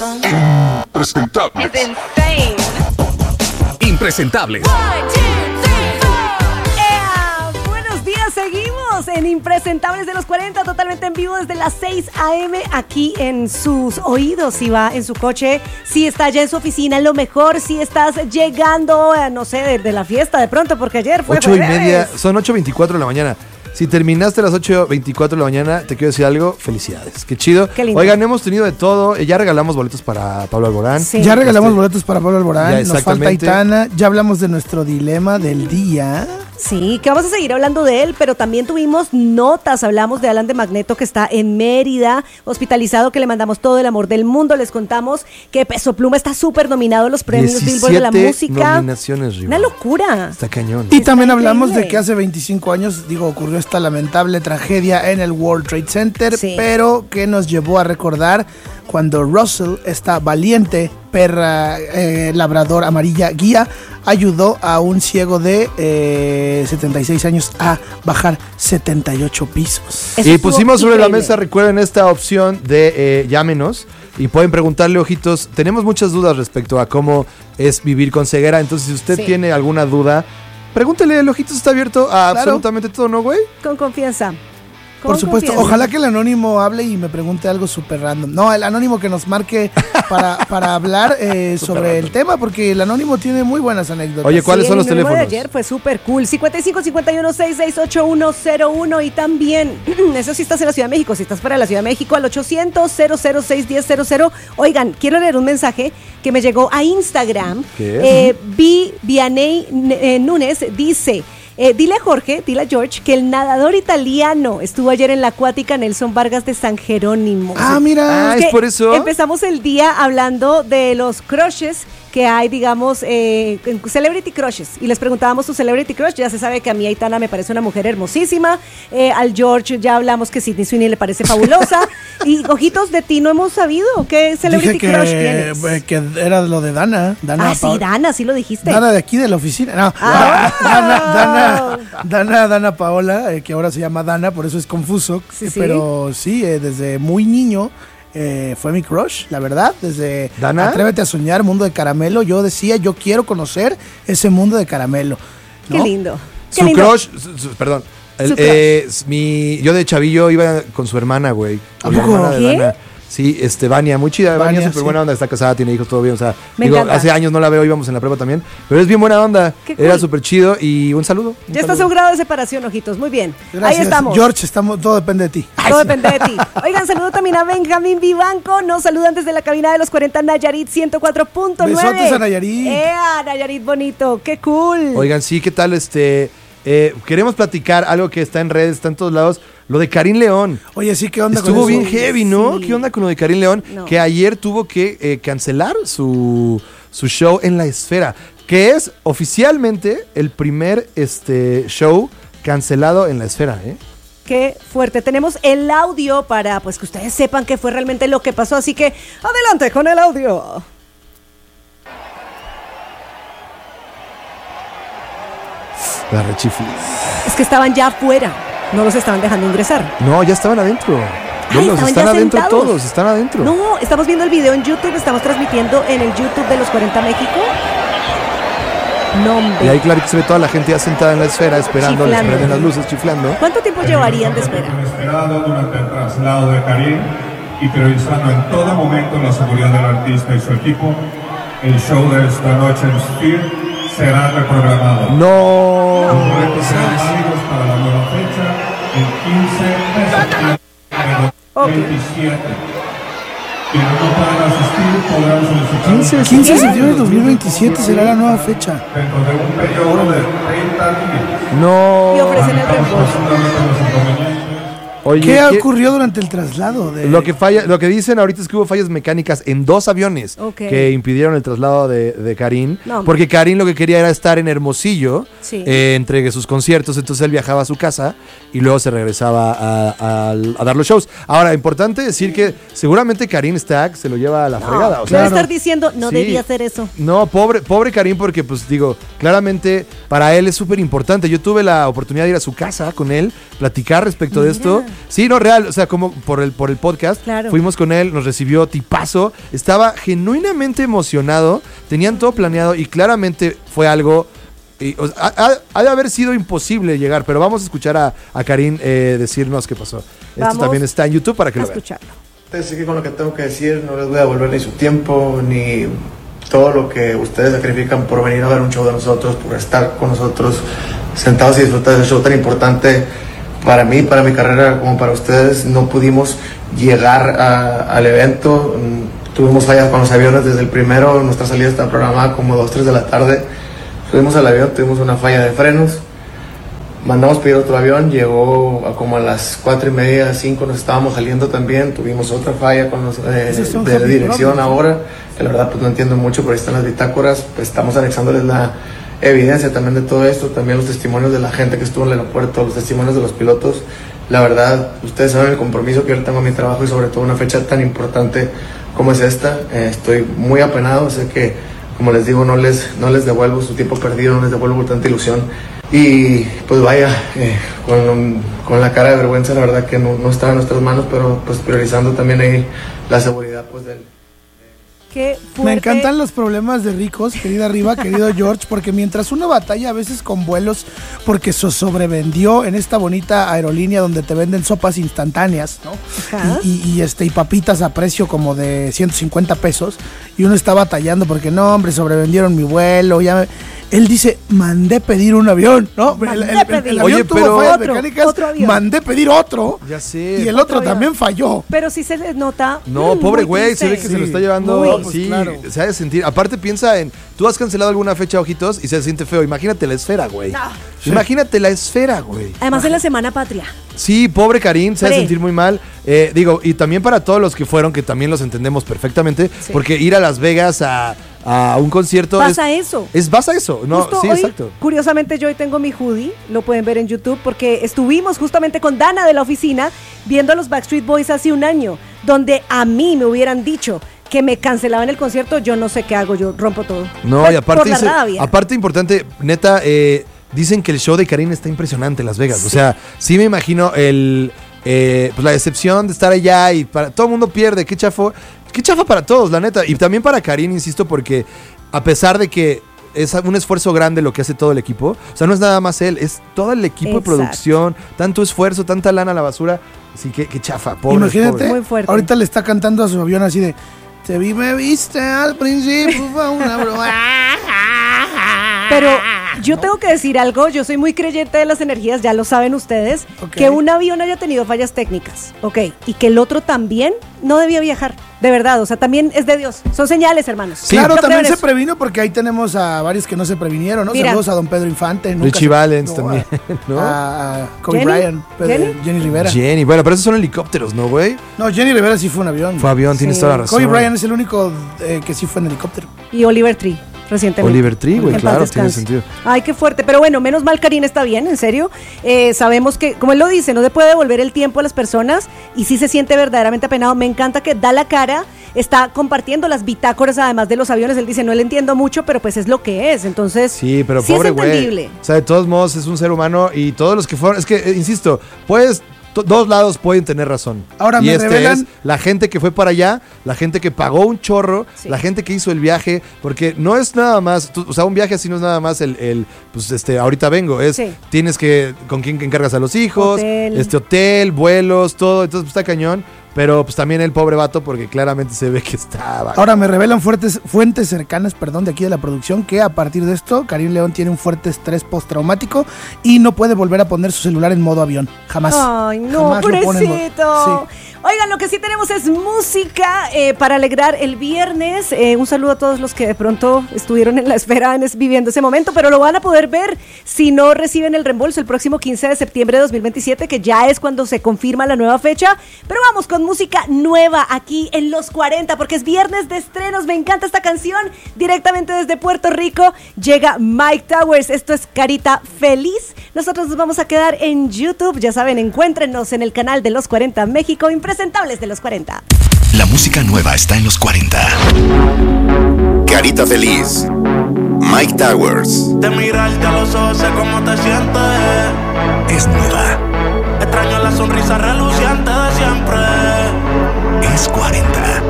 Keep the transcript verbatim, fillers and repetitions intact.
Impresentables. Es insane. Impresentables. ¡Ea! Buenos días, seguimos en Impresentables de los cuarenta, totalmente en vivo desde las seis a.m. aquí en sus oídos, si va en su coche, si está ya en su oficina, lo mejor, si estás llegando, a, no sé, de, de la fiesta de pronto, porque ayer fue ocho y jueves. media, son ocho veinticuatro de la mañana. Si terminaste a las ocho veinticuatro de la mañana, te quiero decir algo, felicidades, qué chido. Qué lindo. Oigan, hemos tenido de todo, ya regalamos boletos para Pablo Alborán. Sí. Ya regalamos Este, boletos para Pablo Alborán, ya, nos falta exactamente. Aitana, ya hablamos de nuestro dilema del día. Sí, que vamos a seguir hablando de él, pero también tuvimos notas, hablamos de Alan de Magneto que está en Mérida, hospitalizado, que le mandamos todo el amor del mundo, les contamos que Peso Pluma está súper nominado en los premios Billboard de la música. Nominaciones, Riva. Una locura. Está cañón. Y Está también hablamos increíble. de que hace veinticinco años, digo, ocurrió esta lamentable tragedia en el World Trade Center, Sí. pero que nos llevó a recordar cuando Russell, esta valiente perra eh, labrador amarilla guía, ayudó a un ciego de eh, setenta y seis años a bajar setenta y ocho pisos. Eso Y estuvo pusimos sobre la increíble. mesa, recuerden esta opción de eh, llámenos y pueden preguntarle, ojitos, tenemos muchas dudas respecto a cómo es vivir con ceguera, entonces si usted Sí. tiene alguna duda, pregúntele, el ojitos está abierto a Claro. absolutamente todo, ¿no, güey? Con confianza. Por Con supuesto, confianza. ojalá que el anónimo hable y me pregunte algo súper random. No, el anónimo que nos marque para, para hablar eh, sobre el tema, porque el anónimo tiene muy buenas anécdotas. Oye, ¿cuáles Sí, son el los número de teléfonos? ayer fue súper cool. cincuenta y cinco cincuenta y uno sesenta y seis ochenta y uno cero uno y también, eso sí estás en la Ciudad de México, si estás fuera de la Ciudad de México, al ochocientos cero cero seis diez cero cero. Oigan, quiero leer un mensaje que me llegó a Instagram. ¿Qué es? Eh, Vi Vianey eh, Núñez dice... Eh, dile a Jorge, dile a George, que el nadador italiano estuvo ayer en la acuática Nelson Vargas de San Jerónimo. Ah, mira. Ah, Es ¿es que por eso? Empezamos el día hablando de los crushes que hay, digamos, eh, en celebrity crushes. Y les preguntábamos su celebrity crush. Ya se sabe que a mí Aitana me parece una mujer hermosísima. Eh, al George ya hablamos que Sydney Sweeney le parece fabulosa. Y ojitos de ti no hemos sabido qué celebrity Dije crush que, tienes. eh, que era lo de Dana. Dana Ah, sí, Paola. Dana, sí lo dijiste. Dana de aquí de la oficina. No, Ah. Dana, Dana, Dana, Dana Paola, eh, que ahora se llama Dana, por eso es confuso. Sí, eh, sí. Pero sí, eh, desde muy niño eh, fue mi crush, la verdad. Desde ¿Dana? Atrévete a soñar, Mundo de Caramelo. Yo decía, yo quiero conocer ese mundo de caramelo. Qué ¿no? lindo. Qué Su lindo. crush, su- su- perdón. El, Su crush. eh, s- mi, yo de chavillo iba con su hermana, güey. Con ¿A la poco? hermana de ¿Qué? Dana. Sí, este, Vania, muy chida. Vania, Vania, súper sí. buena onda, está casada, tiene hijos, todo bien. O sea, Me digo, encanta. hace años no la veo, íbamos en la prueba también. Pero es bien buena onda. Qué cool. Era súper chido y un saludo. un Ya estás a saludo. un grado de separación, ojitos. Muy bien. Gracias. Ahí estamos. George, estamos, todo depende de ti. Todo depende de ti. Oigan, saludo también a Benjamín Vivanco. Nos saludan desde la cabina de los cuarenta Nayarit ciento cuatro punto nueve. Besotes a Nayarit. ¡Ea, Nayarit bonito! ¡Qué cool! Oigan, sí, ¿qué tal? Este, eh, queremos platicar algo que está en redes, está en todos lados. Lo de Karim León. Oye, sí, ¿qué onda Estuvo con eso? bien heavy, ¿no? Sí. ¿Qué onda con lo de Karim León? No. Que ayer tuvo que eh, cancelar su, su show en La Esfera, que es oficialmente el primer este, show cancelado en La Esfera, ¿eh? Qué fuerte. Tenemos el audio para pues que ustedes sepan qué fue realmente lo que pasó. Así que adelante con el audio. La rechifli. Es que estaban ya afuera. No los estaban dejando ingresar. No, ya estaban adentro. Ay, Velos, estaban están ya adentro sentados. todos, están adentro. No, estamos viendo el video en YouTube. Estamos transmitiendo en el YouTube de los cuarenta México. No, hombre. Y ahí claro que se ve toda la gente ya sentada en La Esfera esperando, les Chiflando. prenden las luces, chiflando. ¿Cuánto tiempo llevarían de espera? Inesperado durante el traslado de Karim y priorizando en todo momento la seguridad del artista y su equipo, el show de esta noche en Sphere será reprogramado. No. Los boletos serán válidos para la nueva fecha el quince de septiembre de dos mil veintisiete. Quienes no puedan asistir podrán solicitar un quince de septiembre de dos mil veintisiete será la nueva fecha. dentro de un periodo de treinta días. No. Y ofrecen el Lamentamos reembolso. profundamente los inconvenientes. Oye, ¿Qué ¿qué- ocurrió durante el traslado? De... Lo que falla, lo que dicen ahorita es que hubo fallas mecánicas en dos aviones Ok. que impidieron el traslado de, de Karim. No. Porque Karim lo que quería era estar en Hermosillo Sí. eh, entre sus conciertos, entonces él viajaba a su casa y luego se regresaba a, a- a dar los shows. Ahora, importante decir que seguramente Karim Stack se lo lleva a la fregada. O sea, Debe estar diciendo, no Sí. debía hacer eso. no, pobre, pobre Karim, porque pues digo, claramente para él es súper importante. Yo tuve la oportunidad de ir a su casa con él, platicar respecto de Mira. esto, Sí, no, real, o sea, como por el, por el podcast, Claro. fuimos con él, nos recibió tipazo, estaba genuinamente emocionado, tenían todo planeado y claramente fue algo... y, o sea, ha, ha- ha de haber sido imposible llegar, pero vamos a escuchar a, a Karin eh, decirnos qué pasó. Esto Vamos también está en YouTube para que A lo vean. escucharlo. Así que con lo que tengo que decir, no les voy a devolver ni su tiempo, ni todo lo que ustedes sacrifican por venir a ver un show de nosotros, por estar con nosotros sentados y disfrutar de ese show tan importante para mí, para mi carrera, como para ustedes. No pudimos llegar a- al evento, mm, tuvimos fallas con los aviones desde el primero, nuestra salida está programada como dos, tres de la tarde. Subimos al avión, tuvimos una falla de frenos. Mandamos pedir otro avión, llegó a como a las cuatro y media, cinco, nos estábamos saliendo también, tuvimos otra falla con los, eh, Esos son de happy dirección problems. ahora, que la verdad pues no entiendo mucho, pero ahí están las bitácoras, pues estamos anexándoles la evidencia también de todo esto, también los testimonios de la gente que estuvo en el aeropuerto, los testimonios de los pilotos. La verdad, ustedes saben el compromiso que yo tengo a mi trabajo y sobre todo una fecha tan importante como es esta. Eh, estoy muy apenado, sé que, como les digo, no les, no les devuelvo su tiempo perdido, no les devuelvo tanta ilusión. Y pues vaya, eh, con, con la cara de vergüenza, la verdad que no, no está en nuestras manos, pero pues priorizando también ahí la seguridad pues del... Qué fuerte. Me encantan los problemas de ricos, querida Riva, querido George, porque mientras uno batalla a veces con vuelos porque se sobrevendió en esta bonita aerolínea donde te venden sopas instantáneas, ¿no? Ajá. Y, y, y, este, y papitas a precio como de ciento cincuenta pesos, y uno está batallando porque no, hombre, sobrevendieron mi vuelo, ya me... Él dice, mandé pedir un avión, ¿no? El, el- el- pedir. el avión Oye, tuvo pero- fallas Otro, mecánicas, otro avión. mandé pedir otro, Ya sé. y el Otro otro, avión. también falló. Pero sí se les nota. No, mm, pobre muy güey, se ve que triste. se lo está Sí. llevando. Muy. Pues sí, claro. se ha de sentir. Aparte, piensa en. Tú has cancelado alguna fecha, ojitos, y se siente feo. Imagínate la esfera, güey. No. Imagínate la esfera, güey. Además en la Semana Patria. Sí, pobre Karin, se ha de Pre. sentir muy mal. Eh, digo, y también para todos los que fueron, que también los entendemos perfectamente, Sí. porque ir a Las Vegas a, a un concierto. Pasa es, eso. Es vas a eso, ¿no? Justo Sí, hoy, exacto. Curiosamente, yo hoy tengo mi hoodie, lo pueden ver en YouTube, porque estuvimos justamente con Dana de la oficina viendo a los Backstreet Boys hace un año, donde a mí me hubieran dicho que me cancelaban el concierto, yo no sé qué hago, yo rompo todo. No, Pues, y aparte, por la dice- rabia. aparte importante, neta, eh, dicen que el show de Karin está impresionante en Las Vegas. O sea, sí me imagino el eh, pues la decepción de estar allá y para todo el mundo pierde. Qué chafo, qué chafa para todos, la neta. Y también para Karin, insisto, porque a pesar de que es un esfuerzo grande lo que hace todo el equipo, o sea, no es nada más él, es todo el equipo Exacto. de producción, tanto esfuerzo, tanta lana a la basura. Así que qué chafa, pobre. Imagínate, Muy fuerte. ahorita le está cantando a su avión así de, te vi, me viste al principio, fue una broma. Pero yo tengo que decir algo, yo soy muy creyente de las energías, ya lo saben ustedes, Ok. que un avión haya tenido fallas técnicas, ok, y que el otro también no debía viajar, de verdad, o sea, también es de Dios, son señales, hermanos. Sí. Claro, Yo creo también en se eso. previno porque ahí tenemos a varios que no se previnieron, ¿no? Mira. Saludos a don Pedro Infante. nunca Richie se- Valens no, también, ¿no? A, a Kobe Jenny. Bryant, Pedro- Jenny. Jenny Rivera. Jenny, bueno, pero esos son helicópteros, ¿no, güey? No, Jenny Rivera sí fue un avión. Fue avión, tienes Sí. toda la razón. Kobe Bryant es el único eh, que sí fue en helicóptero. Y Oliver Tree, recientemente. Oliver Tree, güey, En claro, paz tiene descanse. sentido. Ay, qué fuerte, pero bueno, menos mal Karin está bien, en serio. Eh, sabemos que, como él lo dice, no se puede devolver el tiempo a las personas y sí se siente verdaderamente apenado. Me encanta que da la cara, está compartiendo las bitácoras además de los aviones. Él dice, no le entiendo mucho, pero pues es lo que es. Entonces, Sí, pero sí pobre es güey. entendible. O sea, de todos modos es un ser humano y todos los que fueron, es que, eh, insisto, pues to- dos lados pueden tener razón. Ahora y me este revelan- es la gente que fue para allá, la gente que pagó un chorro, Sí. la gente que hizo el viaje, porque no es nada más, tú- o sea, un viaje así no es nada más el, el, pues este, ahorita vengo, es, Sí. tienes que, con quién que encargas a los hijos, Hotel. este hotel, vuelos, todo, entonces pues, está cañón, pero pues también el pobre vato porque claramente se ve que estaba. Ahora me revelan fuertes, fuentes cercanas, perdón, de aquí de la producción, que a partir de esto, Karim León tiene un fuerte estrés postraumático y no puede volver a poner su celular en modo avión. Jamás. Ay, no, Jamás lo pone en modo- pobrecito. Sí. Oigan, lo que sí tenemos es música eh, para alegrar el viernes. Eh, un saludo a todos los que de pronto estuvieron en la esfera en es- viviendo ese momento, pero lo van a poder ver si no reciben el reembolso el próximo quince de septiembre de dos mil veintisiete, que ya es cuando se confirma la nueva fecha. Pero vamos con música nueva aquí en Los cuarenta, porque es viernes de estrenos. Me encanta esta canción. Directamente desde Puerto Rico llega Mike Towers. Esto es Carita Feliz. Nosotros nos vamos a quedar en YouTube. Ya saben, encuéntrenos en el canal de Los cuarenta México, Impresentables de Los cuarenta. La música nueva está en los cuarenta. Carita Feliz. Mike Towers. De mirarte a los ojos sé cómo te sientes. Es nueva. Extraño la sonrisa reluciente de siempre. Es cuarenta.